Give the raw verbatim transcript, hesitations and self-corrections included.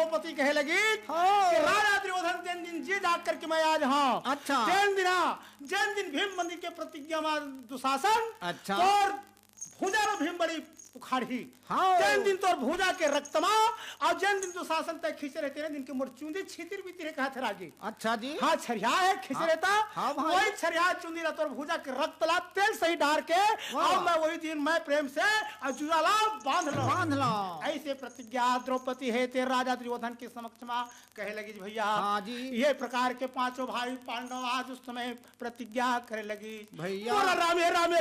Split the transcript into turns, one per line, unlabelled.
द्रौपदी कहे लगी कि राजा दुर्योधन जिन दिन जी जाग करके मैं आज हाँ
अच्छा
जैन दिन जैन दिन भीम मंदिर के प्रतिज्ञा में दुशासन
अच्छा
और भुजा रो भीम बड़ी उखाड़ी
हाँ
जैन दिन तो भुजा के रक्तमा और जैन दिन तो शासन तक खींचे रहते हैं दिन के मोर चुंदी छितिर बीती रहे कहा थे रागी
अच्छा जी
हाँ छरिया है खींच
हाँ,
रहता
हाँ भाई।
वही छरिया चुंदी रहता और भुजा के रक्त ला तेल सही डार के और मैं वही दिन मैं प्रेम से जुआला बांध लो
बांध लो
ऐसे प्रतिज्ञा द्रौपदी है तेरे राजा दुर्योधन के समक्ष में कहे लगी भैया
हाँ जी
ये प्रकार के पांचों भाई पांडव आज उस समय प्रतिज्ञा करे लगी
भैया
बोला रामे रामे